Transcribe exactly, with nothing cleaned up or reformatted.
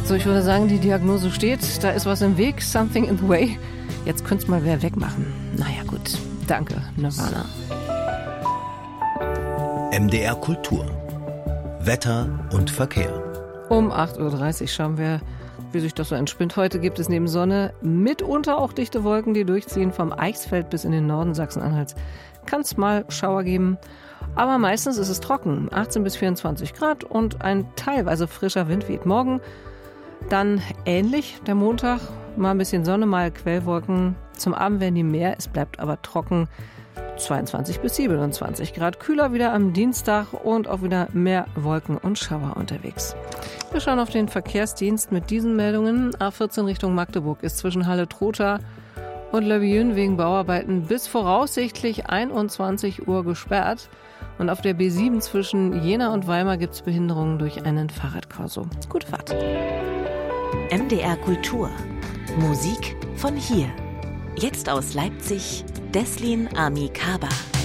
So, ich würde sagen, die Diagnose steht. Da ist was im Weg, something in the way. Jetzt könnte es mal wer wegmachen. Naja, gut. Danke, Nirvana. M D R Kultur. Wetter und Verkehr. Um acht Uhr dreißig schauen wir, wie sich das so entspinnt. Heute gibt es neben Sonne mitunter auch dichte Wolken, die durchziehen vom Eichsfeld bis in den Norden Sachsen-Anhalts. Kann es mal Schauer geben, aber meistens ist es trocken. achtzehn bis vierundzwanzig Grad und ein teilweise frischer Wind weht. Morgen dann ähnlich, der Montag, mal ein bisschen Sonne, mal Quellwolken. Zum Abend werden die mehr, es bleibt aber trocken. zweiundzwanzig bis siebenundzwanzig Grad. Kühler wieder am Dienstag und auch wieder mehr Wolken und Schauer unterwegs. Wir schauen auf den Verkehrsdienst mit diesen Meldungen. A vierzehn Richtung Magdeburg ist zwischen Halle-Trotha und Le Vieux wegen Bauarbeiten bis voraussichtlich einundzwanzig Uhr gesperrt. Und auf der B sieben zwischen Jena und Weimar gibt es Behinderungen durch einen Fahrradkorso. Gute Fahrt. M D R Kultur. Musik von hier. Jetzt aus Leipzig, Deslin Ami Kaba.